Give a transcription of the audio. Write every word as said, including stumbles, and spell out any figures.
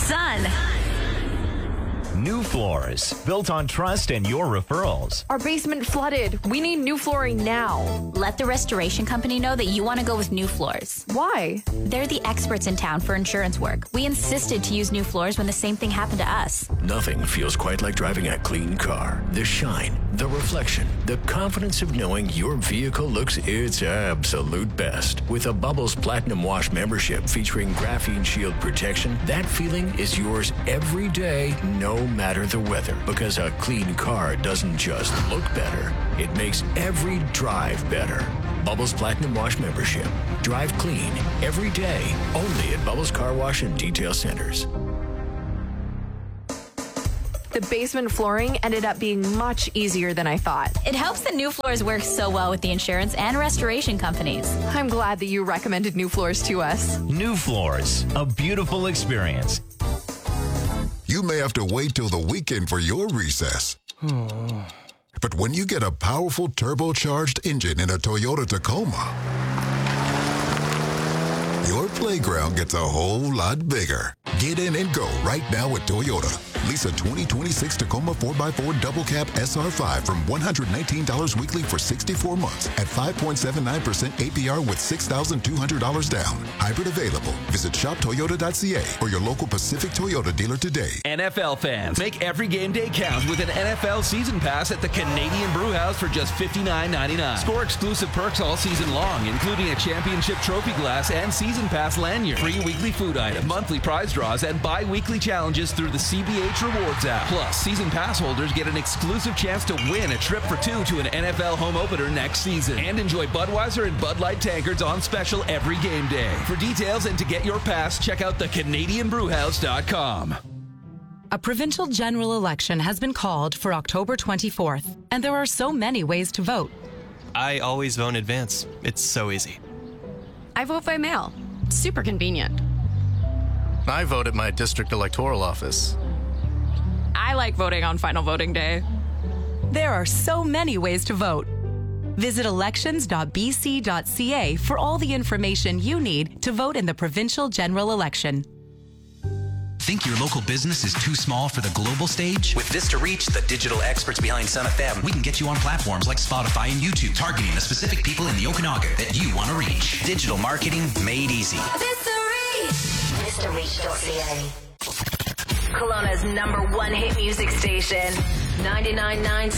Sun. New Floors, built on trust and your referrals. Our basement flooded. We need new flooring now. Let the restoration company know that you want to go with New Floors. Why? They're the experts in town for insurance work. We insisted to use New Floors when the same thing happened to us. Nothing feels quite like driving a clean car. The shine, the reflection, the confidence of knowing your vehicle looks its absolute best. With a Bubbles Platinum Wash membership featuring graphene shield protection, that feeling is yours every day, no matter the weather. Because a clean car doesn't just look better, it makes every drive better. Bubbles Platinum Wash membership. Drive clean every day, only at Bubbles Car Wash and Detail Centers. The basement flooring ended up being much easier than I thought. It helps that New Floors works so well with the insurance and restoration companies. I'm glad that you recommended New Floors to us. New Floors, a beautiful experience. You may have to wait till the weekend for your recess. But when you get a powerful turbocharged engine in a Toyota Tacoma, your playground gets a whole lot bigger. Get in and go right now at Toyota. Lease a twenty twenty-six Tacoma four by four Double Cab S R five from one hundred nineteen dollars weekly for sixty-four months at five point seven nine percent A P R with six thousand two hundred dollars down. Hybrid available. Visit shop toyota dot c a or your local Pacific Toyota dealer today. N F L fans, make every game day count with an N F L season pass at the Canadian Brewhouse for just fifty-nine ninety-nine. Score exclusive perks all season long, including a championship trophy glass and season pass lanyard, free weekly food items, monthly prize draws, and bi-weekly challenges through the C B H Rewards app. Plus, season pass holders get an exclusive chance to win a trip for two to an N F L home opener next season. And enjoy Budweiser and Bud Light tankards on special every game day. For details and to get your pass, check out the canadian brewhouse dot com. A provincial general election has been called for October twenty-fourth, and there are so many ways to vote. I always vote in advance. It's so easy. I vote by mail. Super convenient. I vote at my district electoral office. I like voting on final voting day. There are so many ways to vote. Visit elections dot b c dot c a for all the information you need to vote in the provincial general election. Think your local business is too small for the global stage? With Vista Reach, the digital experts behind Sun F M, we can get you on platforms like Spotify and YouTube, targeting the specific people in the Okanagan that you want to reach. Digital marketing made easy. Vista Reach. Vista Reach dot c a. Kelowna's number one hit music station, ninety-nine point nine